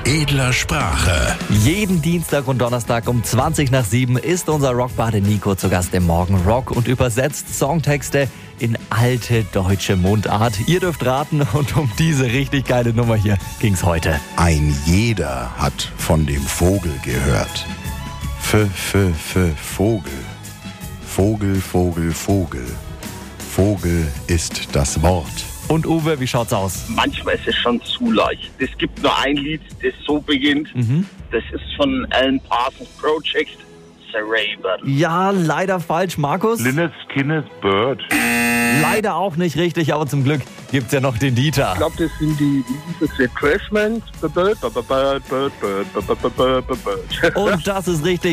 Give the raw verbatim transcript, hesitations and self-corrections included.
edler Sprache. Jeden Dienstag und Donnerstag um zwanzig nach sieben ist unser Rockbade Nico zu Gast im Morgen Rock und übersetzt Songtexte in alte deutsche Mundart. Ihr dürft raten und um diese richtig geile Nummer hier ging's heute. Ein jeder hat von dem Vogel gehört. F, f, f, Vogel. Vogel, Vogel, Vogel. Vogel ist das Wort. Und Uwe, wie schaut's aus? Manchmal ist es schon zu leicht. Es gibt nur ein Lied, das so beginnt. Mhm. Das ist von Alan Parsons Project, Cerebral. Ja, leider falsch, Markus. Lynyrd Skynyrd's Bird. Leider auch nicht richtig, aber zum Glück gibt's ja noch den Dieter. Ich glaube, das sind die, wie hieß das, die Trashman. Und das ist richtig.